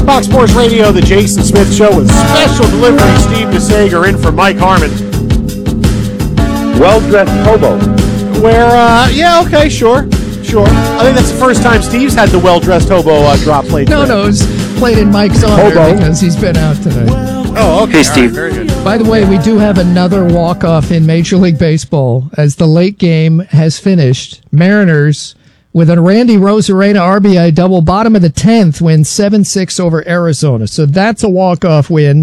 Fox Sports Radio, the Jason Smith Show with special delivery. Steve DeSager in for Mike Harmon. Well-dressed hobo. Yeah, okay, sure. I think that's the first time Steve's had the well-dressed hobo drop played. No, it's played in Mike's honor because he's been out tonight. Oh, okay. Hey, Steve. Right, very good. By the way, we do have another walk-off in Major League Baseball as the late game has finished. Mariners, with a Randy Rosarena RBI double, bottom of the 10th, win 7-6 over Arizona. So that's a walk-off win.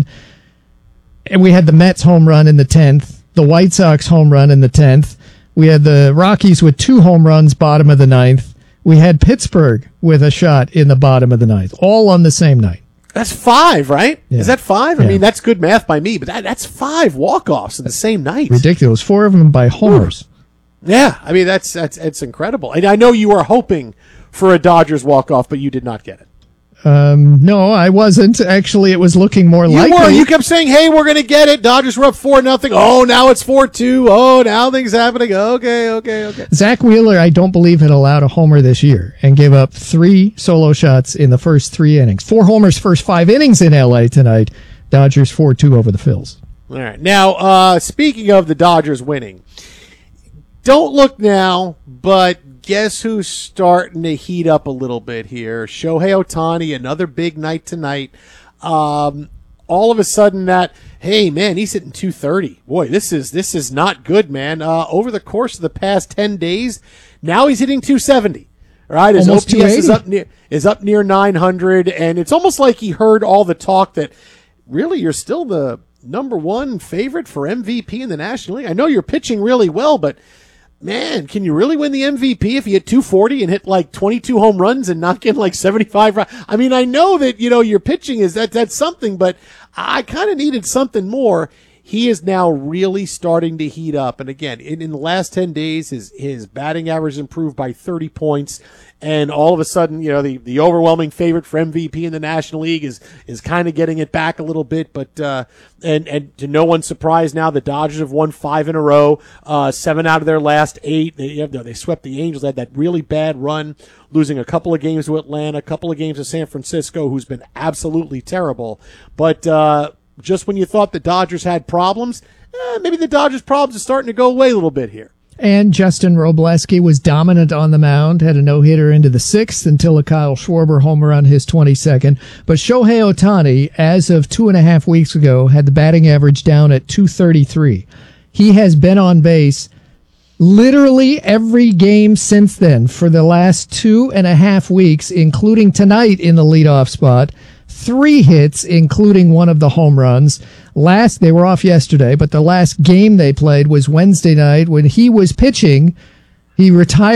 And we had the Mets home run in the 10th, the White Sox home run in the 10th. We had the Rockies with 2 home runs, bottom of the 9th. We had Pittsburgh with a shot in the bottom of the 9th, all on the same night. That's 5, right? Yeah. Is that 5? I Yeah. mean, that's good math by me, but that's 5 walk-offs in the same night. Ridiculous. 4 of them by homers. Yeah, I mean, that's incredible. And I know you were hoping for a Dodgers walk-off, but you did not get it. No, I wasn't. Actually, it was looking more likely. You kept saying, hey, we're going to get it. Dodgers were up 4-0. Oh, now it's 4-2. Oh, now things happening. Okay. Zach Wheeler, I don't believe, had allowed a homer this year and gave up 3 solo shots in the first 3 innings. 4 homers first 5 innings in L.A. tonight. Dodgers 4-2 over the Phils. All right. Now, speaking of the Dodgers winning, don't look now, but guess who's starting to heat up a little bit here? Shohei Ohtani, another big night tonight. All of a sudden hey, man, he's hitting 230. Boy, this is not good, man. Over the course of the past 10 days, now he's hitting 270. Right? His Almost OPS is up near 900, and it's almost like he heard all the talk that really you're still the number 1 favorite for MVP in the National League. I know you're pitching really well, but man, can you really win the MVP if you hit 240 and hit like 22 home runs and knock in like 75? I mean, I know that, your pitching that's something, but I kind of needed something more. He is now really starting to heat up. And again, in the last 10 days, his batting average improved by 30 points. And all of a sudden, the overwhelming favorite for MVP in the National League is kind of getting it back a little bit. But, and to no one's surprise now, the Dodgers have won 5 in a row, 7 out of their last 8. They swept the Angels, had that really bad run, losing a couple of games to Atlanta, a couple of games to San Francisco, who's been absolutely terrible. But, just when you thought the Dodgers had problems, maybe the Dodgers' problems are starting to go away a little bit here. And Justin Robleski was dominant on the mound, had a no-hitter into the 6th until a Kyle Schwarber homer on his 22nd. But Shohei Ohtani, as of 2.5 weeks ago, had the batting average down at 233. He has been on base literally every game since then for the last 2.5 weeks, including tonight in the leadoff spot. 3 hits, including one of the home runs. They were off yesterday, but the last game they played was Wednesday night when he was pitching. He retired.